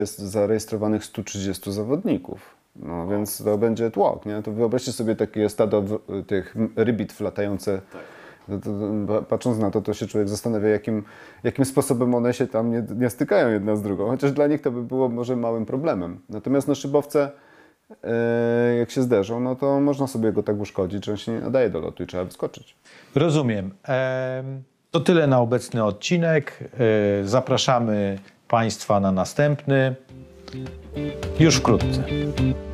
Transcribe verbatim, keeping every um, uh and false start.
jest zarejestrowanych stu trzydziestu zawodników. No więc to będzie tłok, nie? To wyobraźcie sobie takie stado w- tych rybitw latające. To, to, to, patrząc na to, to się człowiek zastanawia, jakim, jakim sposobem one się tam nie, nie stykają jedna z drugą. Chociaż dla nich to by było może małym problemem. Natomiast no, szybowce, e, jak się zderzą, no to można sobie go tak uszkodzić, że on się nie nadaje do lotu i trzeba wyskoczyć. Rozumiem. Em, To tyle na obecny odcinek. E, Zapraszamy Państwa na następny już wkrótce.